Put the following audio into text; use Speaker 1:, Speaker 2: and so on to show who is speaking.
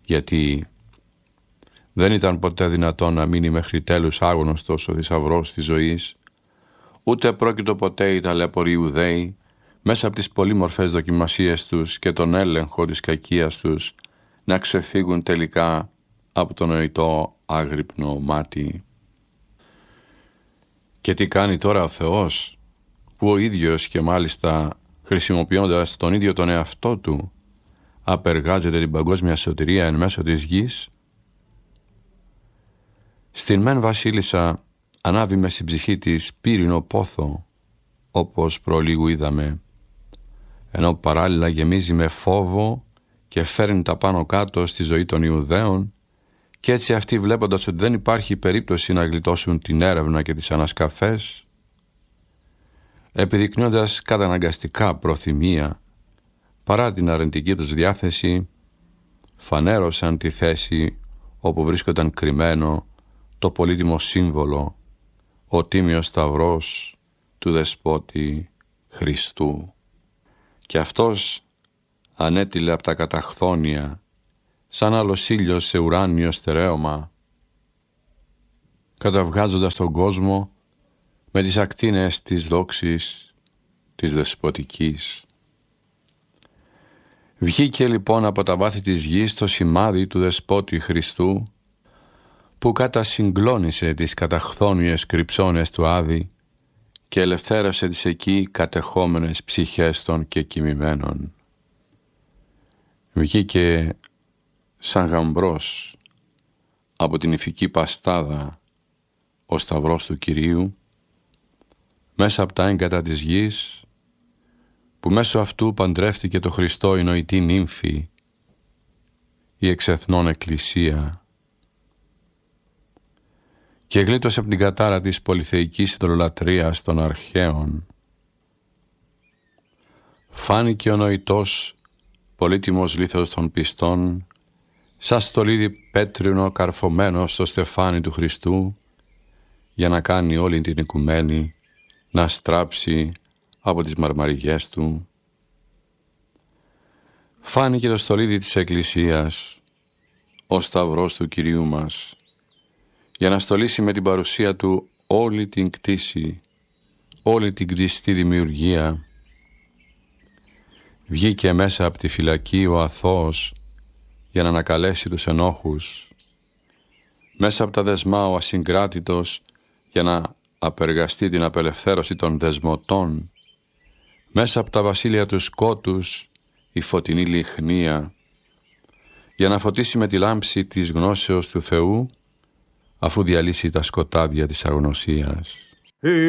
Speaker 1: γιατί δεν ήταν ποτέ δυνατόν να μείνει μέχρι τέλους άγνωστος ο θησαυρός της ζωής, ούτε πρόκειτο ποτέ οι ταλαιπωροί Ιουδαίοι μέσα από τις πολύμορφες δοκιμασίες τους και τον έλεγχο της κακίας τους να ξεφύγουν τελικά από το νοητό άγρυπνο μάτι. Και τι κάνει τώρα ο Θεός, που ο ίδιος και μάλιστα χρησιμοποιώντας τον ίδιο τον εαυτό του απεργάζεται την παγκόσμια σωτηρία εν μέσω της γης? Στην μεν βασίλισσα ανάβει μες στην ψυχή της πύρινο πόθο, όπως προλίγου είδαμε, ενώ παράλληλα γεμίζει με φόβο και φέρνει τα πάνω κάτω στη ζωή των Ιουδαίων, και έτσι αυτοί, βλέποντας ότι δεν υπάρχει περίπτωση να γλιτώσουν την έρευνα και τις ανασκαφές, επιδεικνύοντας καταναγκαστικά προθυμία παρά την αρνητική τους διάθεση, φανέρωσαν τη θέση όπου βρίσκονταν κρυμμένο το πολύτιμο σύμβολο, ο τίμιος σταυρός του Δεσπότη Χριστού. Και αυτός ανέτειλε από τα καταχθόνια σαν άλλος ήλιος σε ουράνιο στερέωμα, καταβγάζοντας τον κόσμο με τις ακτίνες της δόξης της δεσποτικής. Βγήκε λοιπόν από τα βάθη της γης το σημάδι του Δεσπότη Χριστού, που κατασυγκλώνησε τις καταχθόνιες κρυψώνες του Άδη και ελευθέρωσε τις εκεί κατεχόμενες ψυχές των και κοιμημένων. Βγήκε σαν γαμπρός από την Ιφική Παστάδα ο σταυρός του Κυρίου, μέσα από τα έγκατα της γης, που μέσω αυτού παντρεύτηκε το Χριστό η νοητή νύμφη, η εξεθνών εκκλησία, και γλίτωσε από την κατάρα της πολυθεϊκής ιδωλολατρίας των αρχαίων. Φάνηκε ο νοητός πολύτιμος λίθος των πιστών, σαν στολίδι πέτρινο καρφωμένο στο στεφάνι του Χριστού, για να κάνει όλη την οικουμένη να στράψει από τις μαρμαριγές του. Φάνηκε το στολίδι της Εκκλησίας, ο σταυρός του Κυρίου μας, για να στολίσει με την παρουσία του όλη την κτήση, όλη την κτιστή δημιουργία. Βγήκε μέσα από τη φυλακή ο αθώος για να ανακαλέσει τους ενόχους, μέσα από τα δεσμά ο ασυγκράτητος για να απεργαστεί την απελευθέρωση των δεσμωτών, μέσα από τα βασίλεια του σκότους η φωτεινή λιχνία, για να φωτίσει με τη λάμψη της γνώσεως του Θεού, αφού διαλύσει τα σκοτάδια της αγνωσίας.